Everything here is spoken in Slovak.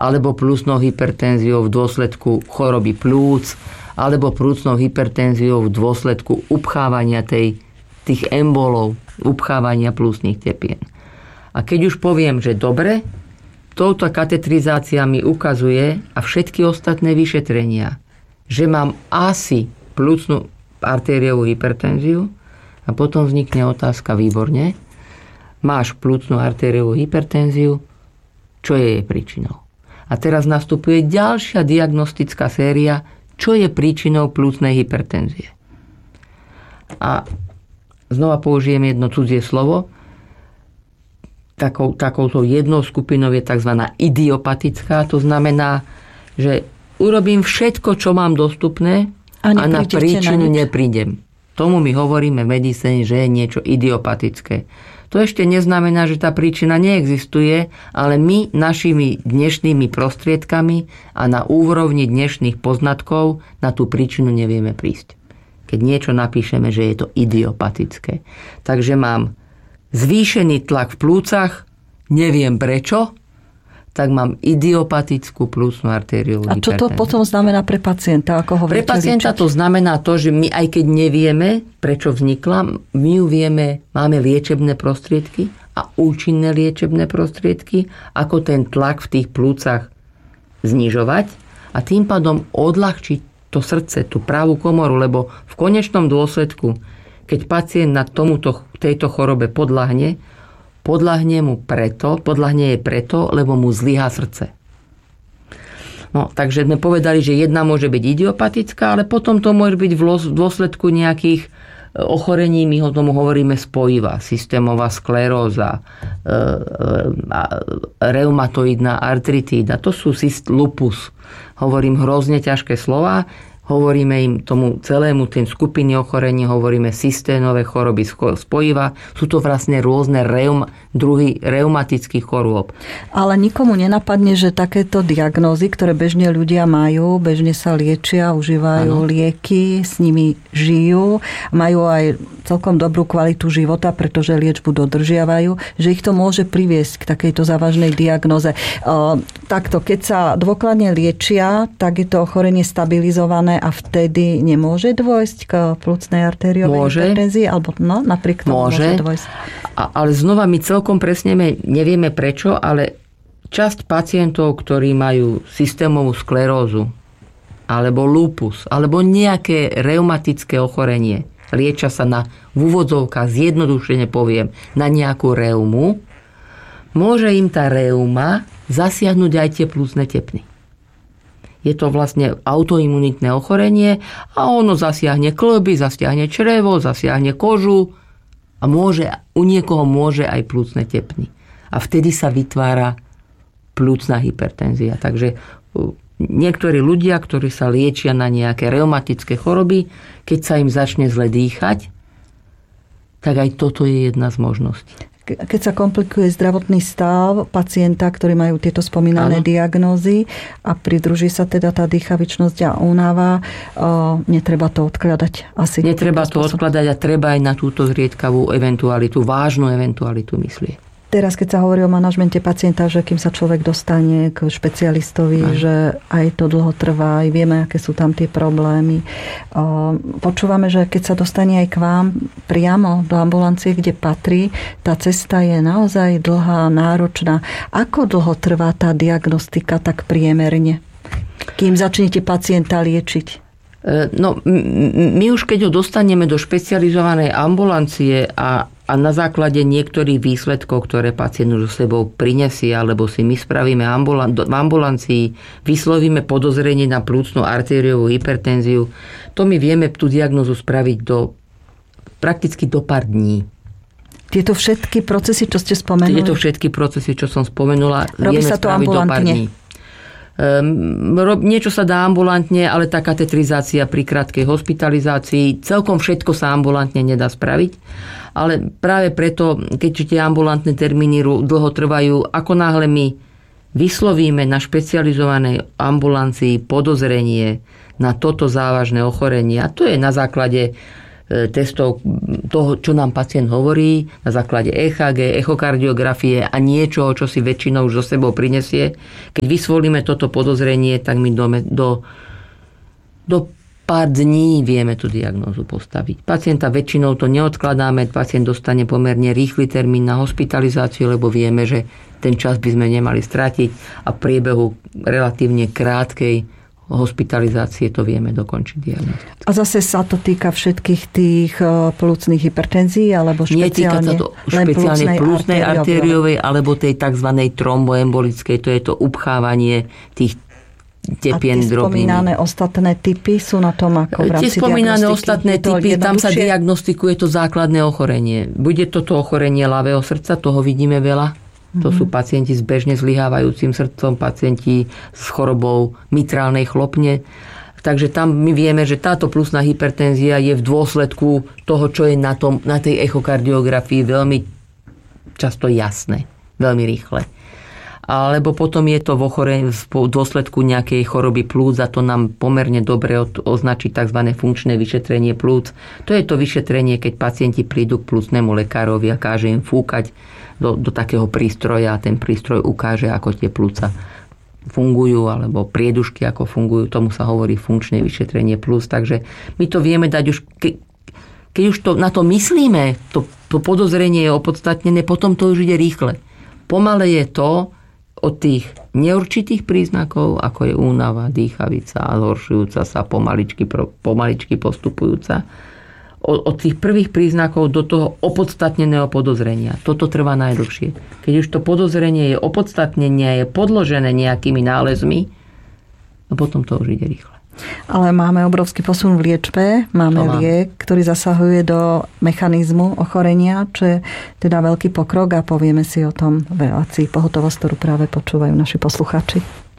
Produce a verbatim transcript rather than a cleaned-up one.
alebo plúcnou hypertenziou v dôsledku choroby plúc, alebo plúcnou hypertenziou v dôsledku upchávania tej, tých embolov, upchávania plúcnych tepien. A keď už poviem, že dobre, touto katetrizácia mi ukazuje a všetky ostatné vyšetrenia, že mám asi plúcnu artériovú hypertenziu a potom vznikne otázka, výborne, máš plúcnu artériovú hypertenziu, čo je jej príčinou? A teraz nastupuje ďalšia diagnostická séria, čo je príčinou plúcnej hypertenzie. A znova použijem jedno cudzie slovo. Takou, takouto jednou skupinou je tzv. Idiopatická. To znamená, že urobím všetko, čo mám dostupné a, a na príčinu na neprídem. Tomu my hovoríme v medicíne, že je niečo idiopatické. To ešte neznamená, že tá príčina neexistuje, ale my našimi dnešnými prostriedkami a na úrovni dnešných poznatkov na tú príčinu nevieme prísť. Keď niečo napíšeme, že je to idiopatické. Takže mám zvýšený tlak v plúcach, neviem prečo, tak mám idiopatickú plúcnu artériovú hypertenziu. A čo to potom znamená pre pacienta? Ako ho pre pacienta to znamená to, že my aj keď nevieme, prečo vznikla, my ju vieme, máme liečebné prostriedky a účinné liečebné prostriedky, ako ten tlak v tých plúcach znižovať a tým pádom odľahčiť to srdce, tú pravú komoru, lebo v konečnom dôsledku, keď pacient na tomuto, tejto chorobe podľahne, podľahne mu preto, podľahne je preto, lebo mu zlyhá srdce. No, takže sme povedali, že jedna môže byť idiopatická, ale potom to môže byť v dôsledku nejakých ochorení, my ho tomu hovoríme spojivá, systémová skleróza, reumatoidná artritída, to sú lupus. Hovorím hrozne ťažké slová, hovoríme im tomu celému, tým skupiny ochorení, hovoríme systémové choroby spojiva. Sú to vlastne rôzne reum, druhy reumatických chorôb. Ale nikomu nenapadne, že takéto diagnózy, ktoré bežne ľudia majú, bežne sa liečia, užívajú ano. Lieky, s nimi žijú, majú aj celkom dobrú kvalitu života, pretože liečbu dodržiavajú, že ich to môže priviesť k takejto závažnej diagnóze. Takto, keď sa dôkladne liečia, tak je to ochorenie stabilizované a vtedy nemôže dôjsť k plúcnej artériovej hypertenzii? Alebo no, napriek tomu môže, môže dôjsť. A, ale znova my celkom presne nevieme prečo, ale časť pacientov, ktorí majú systémovú sklerózu alebo lupus, alebo nejaké reumatické ochorenie, liečia sa na, v úvodzovkách, zjednodušene poviem, na nejakú reumu, môže im tá reuma zasiahnuť aj tie plúcne tepny. Je to vlastne autoimunitné ochorenie a ono zasiahne kĺby, zasiahne črevo, zasiahne kožu a môže, u niekoho môže aj plúcne tepny. A vtedy sa vytvára plúcna hypertenzia. Takže niektorí ľudia, ktorí sa liečia na nejaké reumatické choroby, keď sa im začne zle dýchať, tak aj toto je jedna z možností. Keď sa komplikuje zdravotný stav pacienta, ktorí majú tieto spomínané ano. Diagnózy a pridruží sa teda tá dýchavičnosť a únava, netreba to odkladať. Asi netreba to odkladať a treba aj na túto zriedkavú eventualitu, vážnu eventualitu myslieť. Teraz, keď sa hovorí o manažmente pacienta, že kým sa človek dostane k špecialistovi, aj. Že aj to dlho trvá, aj vieme, aké sú tam tie problémy. Počúvame, že keď sa dostane aj k vám priamo do ambulancie, kde patrí, tá cesta je naozaj dlhá, náročná. Ako dlho trvá tá diagnostika tak priemerne, kým začnete pacienta liečiť? No, my už keď ho dostaneme do špecializovanej ambulancie a, a na základe niektorých výsledkov, ktoré pacient už so sebou prinesie, alebo si my spravíme ambulan- v ambulancii, vyslovíme podozrenie na plúcnu artériovú hypertenziu, to my vieme tú diagnózu spraviť do, prakticky do pár dní. Tieto všetky procesy, čo ste spomenuli? Tieto všetky procesy, čo som spomenula, robí vieme sa to spraviť do pár dní. Um, niečo sa dá ambulantne, ale tá katetrizácia pri krátkej hospitalizácii, celkom všetko sa ambulantne nedá spraviť. Ale práve preto, keď tie ambulantné termíny dlho trvajú, ako náhle my vyslovíme na špecializovanej ambulancii podozrenie na toto závažné ochorenie, a to je na základe testov toho, čo nám pacient hovorí na základe é há gé, echokardiografie a niečoho, čo si väčšinou už so sebou prinesie. Keď vysvolíme toto podozrenie, tak my do, do, do pár dní vieme tú diagnózu postaviť. Pacienta väčšinou to neodkladáme, pacient dostane pomerne rýchly termín na hospitalizáciu, lebo vieme, že ten čas by sme nemali stratiť a v priebehu relatívne krátkej hospitalizácie to vieme dokončiť diagnosticky. A zase sa to týka všetkých tých plúcnych hypertenzií, alebo špeciálne netýka sa to špeciálne plúcnej artériovej, alebo tej tzv. Tromboembolickej, to je to upchávanie tých tepien drobnými. A tie spomínané ostatné typy sú na tom ako v rámci Tie spomínané ostatné typy, tam sa diagnostikuje to základné ochorenie. Bude toto ochorenie ľavého srdca, toho vidíme veľa. To sú pacienti s bežne zlyhávajúcim srdcom, pacienti s chorobou mitrálnej chlopne. Takže tam my vieme, že táto plusná hypertenzia je v dôsledku toho, čo je na, tom, na tej echokardiografii veľmi často jasné, veľmi rýchle. Alebo potom je to v, ochore, v dôsledku nejakej choroby plúc a to nám pomerne dobre označí tzv. Funkčné vyšetrenie plúc. To je to vyšetrenie, keď pacienti prídu k plúcnemu lekárovi a káže im fúkať do, do takého prístroja a ten prístroj ukáže, ako tie plúca fungujú, alebo priedušky, ako fungujú. Tomu sa hovorí funkčné vyšetrenie plúc. Takže my to vieme dať už... Ke, keď už to, na to myslíme, to, to podozrenie je opodstatnené, potom to už ide rýchle. Pomale je to od tých neurčitých príznakov, ako je únava, dýchavica, zhoršujúca sa, pomaličky, pomaličky postupujúca, od tých prvých príznakov do toho opodstatneného podozrenia. Toto trvá najdlhšie. Keď už to podozrenie je opodstatnenie, je podložené nejakými nálezmi, no potom to už ide rýchle. Ale máme obrovský posun v liečbe, máme má. liek, ktorý zasahuje do mechanizmu ochorenia, čo je teda veľký pokrok a povieme si o tom v relácii Pohotovosť, ktorú práve počúvajú naši poslucháči.